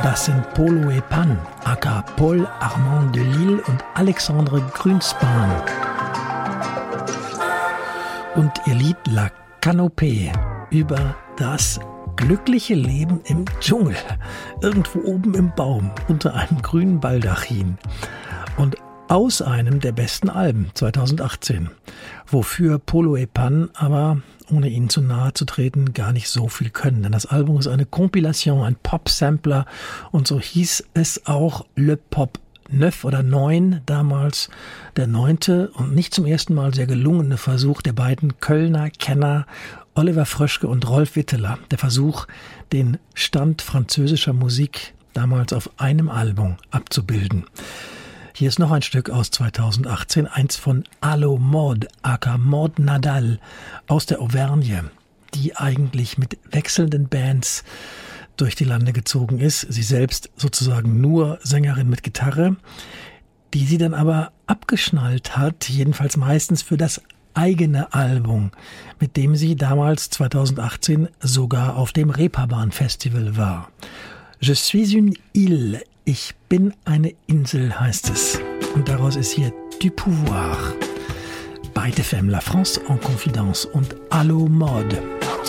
Das sind Polo et Pan, aka Paul Armand de Lille und Alexandre Grünspan. Und ihr Lied La Canopée über das glückliche Leben im Dschungel, irgendwo oben im Baum, unter einem grünen Baldachin. Und aus einem der besten Alben 2018, wofür Polo et Pan aber, ohne ihnen zu nahe zu treten, gar nicht so viel können. Denn das Album ist eine Compilation, ein Pop-Sampler und so hieß es auch Le Pop 9 oder 9 damals, der 9. und nicht zum ersten Mal sehr gelungene Versuch der beiden Kölner Kenner Oliver Fröschke und Rolf Witteler. Der Versuch, den Stand französischer Musik damals auf einem Album abzubilden. Hier ist noch ein Stück aus 2018, eins von Allo Mode, aka Maud Nadal aus der Auvergne, die eigentlich mit wechselnden Bands durch die Lande gezogen ist. Sie selbst sozusagen nur Sängerin mit Gitarre, die sie dann aber abgeschnallt hat, jedenfalls meistens für das eigene Album, mit dem sie damals 2018 sogar auf dem Reeperbahn Festival war. Je suis une île. Ich bin eine Insel, heißt es. Und daraus ist hier Du Pouvoir. Beide Femmes, La France en Confidence und Allo Mode.